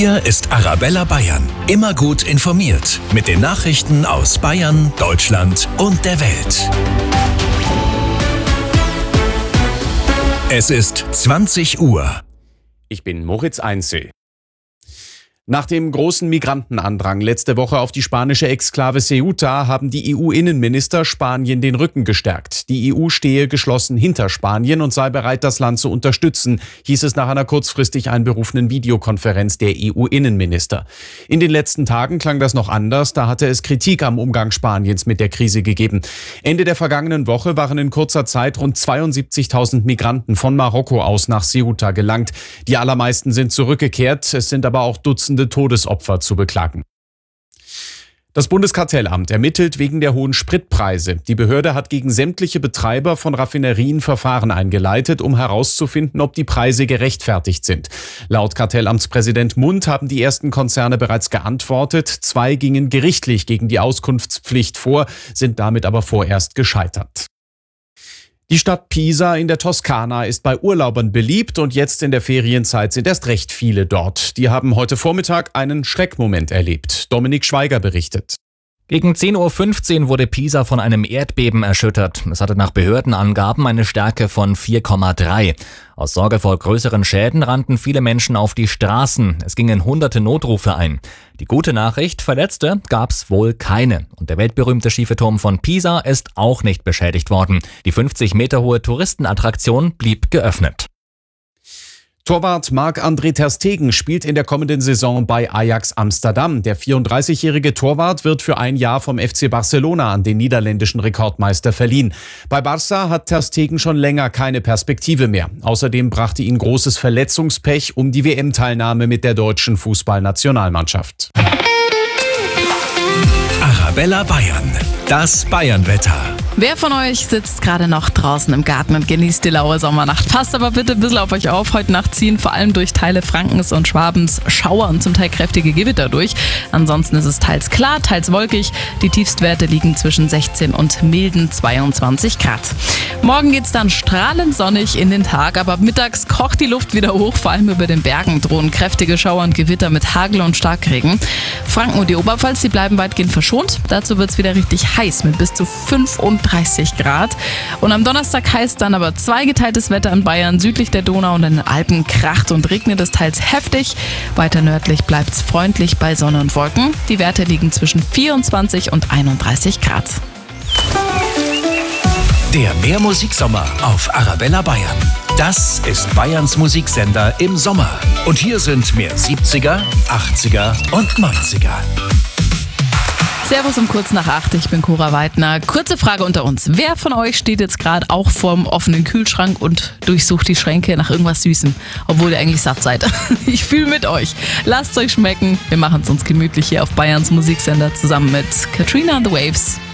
Hier ist Arabella Bayern. Immer gut informiert mit den Nachrichten aus Bayern, Deutschland und der Welt. Es ist 20 Uhr. Ich bin Moritz Einzel. Nach dem großen Migrantenandrang letzte Woche auf die spanische Exklave Ceuta haben die EU-Innenminister Spanien den Rücken gestärkt. Die EU stehe geschlossen hinter Spanien und sei bereit, das Land zu unterstützen, hieß es nach einer kurzfristig einberufenen Videokonferenz der EU-Innenminister. In den letzten Tagen klang das noch anders, da hatte es Kritik am Umgang Spaniens mit der Krise gegeben. Ende der vergangenen Woche waren in kurzer Zeit rund 72.000 Migranten von Marokko aus nach Ceuta gelangt. Die allermeisten sind zurückgekehrt, es sind aber auch Dutzende Todesopfer zu beklagen. Das Bundeskartellamt ermittelt wegen der hohen Spritpreise. Die Behörde hat gegen sämtliche Betreiber von Raffinerien Verfahren eingeleitet, um herauszufinden, ob die Preise gerechtfertigt sind. Laut Kartellamtspräsident Mund haben die ersten Konzerne bereits geantwortet. 2 gingen gerichtlich gegen die Auskunftspflicht vor, sind damit aber vorerst gescheitert. Die Stadt Pisa in der Toskana ist bei Urlaubern beliebt und jetzt in der Ferienzeit sind erst recht viele dort. Die haben heute Vormittag einen Schreckmoment erlebt. Dominik Schweiger berichtet. Gegen 10.15 Uhr wurde Pisa von einem Erdbeben erschüttert. Es hatte nach Behördenangaben eine Stärke von 4,3. Aus Sorge vor größeren Schäden rannten viele Menschen auf die Straßen. Es gingen hunderte Notrufe ein. Die gute Nachricht, Verletzte gab's wohl keine. Und der weltberühmte schiefe Turm von Pisa ist auch nicht beschädigt worden. Die 50 Meter hohe Touristenattraktion blieb geöffnet. Torwart Marc-André ter Stegen spielt in der kommenden Saison bei Ajax Amsterdam. Der 34-jährige Torwart wird für ein Jahr vom FC Barcelona an den niederländischen Rekordmeister verliehen. Bei Barça hat ter Stegen schon länger keine Perspektive mehr. Außerdem brachte ihn großes Verletzungspech um die WM-Teilnahme mit der deutschen Fußballnationalmannschaft. Arabella Bayern, das Bayernwetter. Wer von euch sitzt gerade noch draußen im Garten und genießt die laue Sommernacht? Passt aber bitte ein bisschen auf euch auf. Heute Nacht ziehen vor allem durch Teile Frankens und Schwabens Schauer und zum Teil kräftige Gewitter durch. Ansonsten ist es teils klar, teils wolkig. Die Tiefstwerte liegen zwischen 16 und milden 22 Grad. Morgen geht's dann strahlend sonnig in den Tag, aber mittags kocht die Luft wieder hoch. Vor allem über den Bergen drohen kräftige Schauer und Gewitter mit Hagel und Starkregen. Franken und die Oberpfalz, die bleiben weitgehend verschont. Dazu wird's wieder richtig heiß mit bis zu 35 Grad. Und am Donnerstag heißt dann aber zweigeteiltes Wetter in Bayern. Südlich der Donau und in den Alpen kracht und regnet es teils heftig. Weiter nördlich bleibt es freundlich bei Sonne und Wolken. Die Werte liegen zwischen 24 und 31 Grad. Der Mehrmusiksommer auf Arabella Bayern. Das ist Bayerns Musiksender im Sommer. Und hier sind mehr 70er, 80er und 90er. Servus um kurz nach 8, ich bin Cora Weidner. Kurze Frage unter uns. Wer von euch steht jetzt gerade auch vorm offenen Kühlschrank und durchsucht die Schränke nach irgendwas Süßem, obwohl ihr eigentlich satt seid? Ich fühle mit euch. Lasst es euch schmecken. Wir machen es uns gemütlich hier auf Bayerns Musiksender zusammen mit Katrina and the Waves.